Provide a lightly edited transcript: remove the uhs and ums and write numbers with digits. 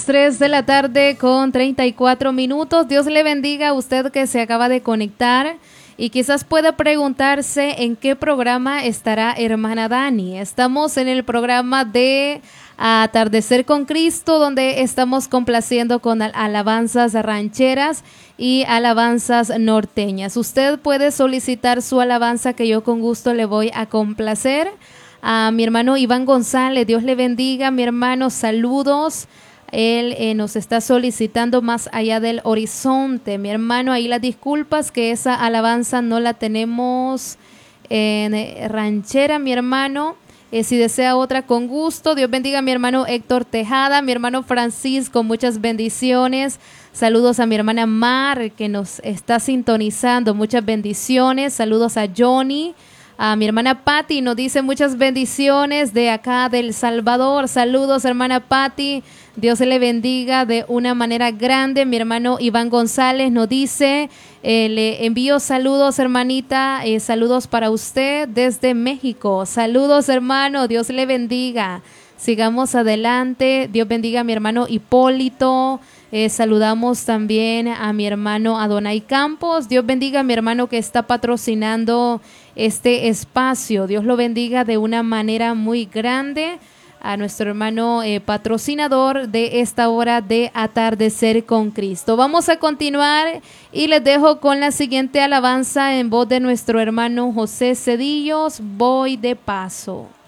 3 de la tarde con 34 minutos. Dios le bendiga a usted que se acaba de conectar y quizás pueda preguntarse en qué programa estará hermana Dani. Estamos en el programa de Atardecer con Cristo, donde estamos complaciendo con alabanzas rancheras y alabanzas norteñas. Usted puede solicitar su alabanza que yo con gusto le voy a complacer. A mi hermano Iván González, Dios le bendiga, mi hermano, saludos. Él nos está solicitando Más allá del horizonte. Mi hermano, ahí las disculpas que esa alabanza no la tenemos en ranchera, mi hermano. Si desea otra, con gusto. Dios bendiga a mi hermano Héctor Tejada, mi hermano Francisco, muchas bendiciones. Saludos a mi hermana Mar, que nos está sintonizando, muchas bendiciones. Saludos a Johnny. A mi hermana Patti nos dice muchas bendiciones de acá del Salvador. Saludos, hermana Patti. Dios le bendiga de una manera grande. Mi hermano Iván González nos dice, le envío saludos, hermanita. Saludos para usted desde México. Saludos, hermano. Dios le bendiga. Sigamos adelante. Dios bendiga a mi hermano Hipólito. Saludamos también a mi hermano Adonai Campos. Dios bendiga a mi hermano que está patrocinando este espacio. Dios lo bendiga de una manera muy grande. A nuestro hermano patrocinador de esta hora de Atardecer con Cristo. Vamos a continuar y les dejo con la siguiente alabanza en voz de nuestro hermano José Cedillos, Voy de paso.